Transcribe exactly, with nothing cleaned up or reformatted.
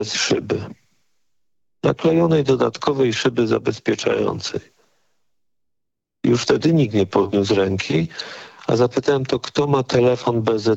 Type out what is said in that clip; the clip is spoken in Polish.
bez szyby. Naklejonej dodatkowej szyby zabezpieczającej. Już wtedy nikt nie podniósł ręki, a zapytałem to, kto ma telefon bez